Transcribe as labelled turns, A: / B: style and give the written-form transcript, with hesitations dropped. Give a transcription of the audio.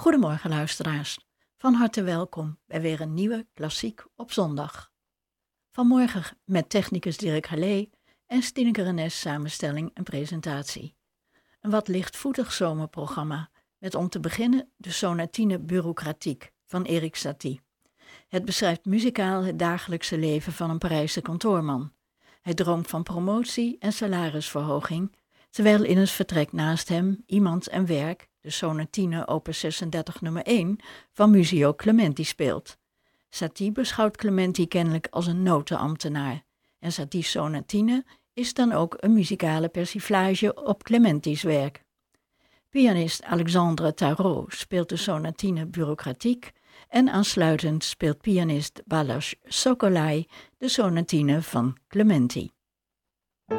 A: Goedemorgen luisteraars, van harte welkom bij weer een nieuwe Klassiek op zondag. Vanmorgen met technicus Dirk Hallé en Stineke Rennes samenstelling en presentatie. Een wat lichtvoetig zomerprogramma met om te beginnen de sonatine Bureaucratique van Erik Satie. Het beschrijft muzikaal het dagelijkse leven van een Parijse kantoorman. Hij droomt van promotie en salarisverhoging, terwijl in het vertrek naast hem iemand en werk, de sonatine opus 36 nummer 1 van Muzio Clementi speelt. Satie beschouwt Clementi kennelijk als een notenambtenaar en Satie's sonatine is dan ook een muzikale persiflage op Clementi's werk. Pianist Alexandre Tarot speelt de sonatine Bureaucratique en aansluitend speelt pianist Balázs Szokolay de sonatine van Clementi.